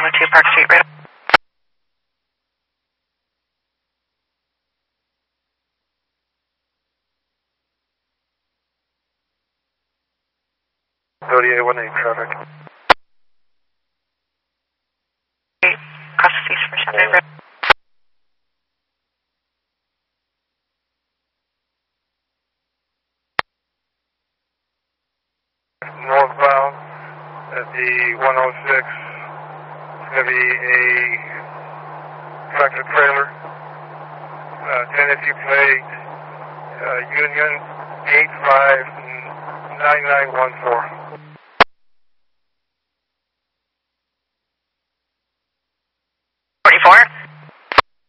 102 Park Street, right? Zodiac 18 traffic. Cross the seas for Sunday, right? Northbound at the 106. It's going to be a tractor trailer. 10 plate, Union 859914.